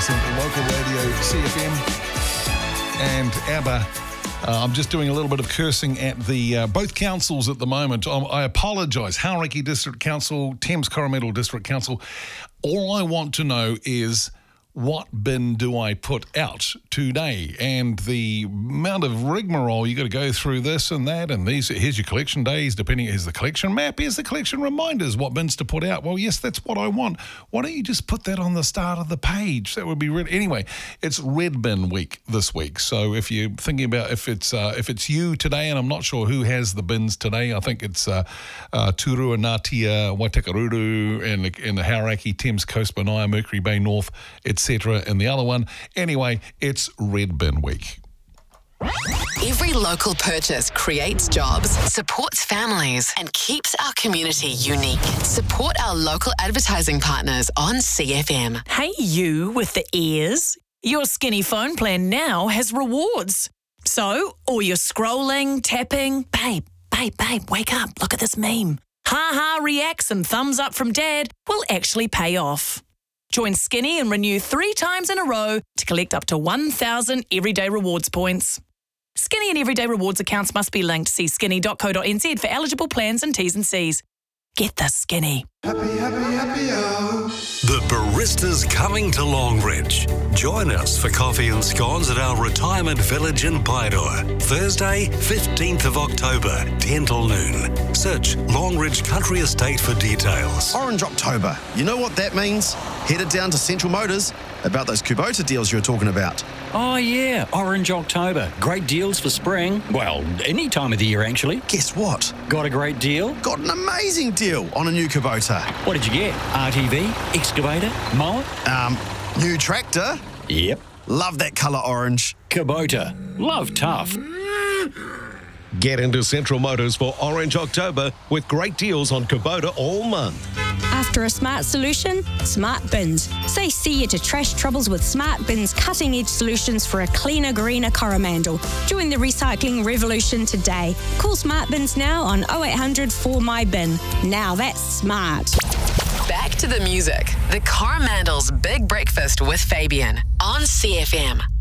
100% local radio, CFM. And ABBA. I'm just doing a little bit of cursing at the both councils at the moment. I apologise. Hauraki District Council, Thames Coromandel District Council. All I want to know is, what bin do I put out today? And the amount of rigmarole, you got to go through this and that, and here's your collection days, here's the collection map, here's the collection reminders, what bins to put out. Well, yes, that's what I want. Why don't you just put that on the start of the page? That would be really... Anyway, it's Red Bin Week this week. So if you're thinking about if it's you today, and I'm not sure who has the bins today, I think it's Turuanatia, Waitakiruru, and the Hauraki, Thames Coast, Manaia, Mercury Bay North, etc. And the other one. Anyway, it's Red Bin Week. Every local purchase creates jobs, supports families, and keeps our community unique. Support our local advertising partners on CFM. Hey, you with the ears. Your Skinny phone plan now has rewards. So, all your scrolling, tapping, babe, wake up, look at this meme. Ha reacts and thumbs up from dad will actually pay off. Join Skinny and renew 3 times in a row to collect up to 1,000 Everyday Rewards points. Skinny and Everyday Rewards accounts must be linked. See skinny.co.nz for eligible plans and T's and C's. Get the Skinny. Happy, oh. The Barista's coming to Longridge. Join us for coffee and scones at our retirement village in Paeroa. Thursday, 15th of October, 10 till noon. Search Longridge Country Estate for details. Orange October. You know what that means? Headed down to Central Motors about those Kubota deals you were talking about. Oh, yeah, Orange October. Great deals for spring. Well, any time of the year, actually. Guess what? Got a great deal? Got an amazing deal on a new Kubota. What did you get? RTV? Excavator? Mower? New tractor. Yep. Love that colour orange. Kubota. Love tough. Get into Central Motors for Orange October with great deals on Kubota all month. After a smart solution, Smart Bins. Say see you to trash troubles with Smart Bins' cutting-edge solutions for a cleaner, greener Coromandel. Join the recycling revolution today. Call Smart Bins now on 0800 4MyBin. Now that's smart. Back to the music. The Coromandel's Big Breakfast with Fabian on CFM.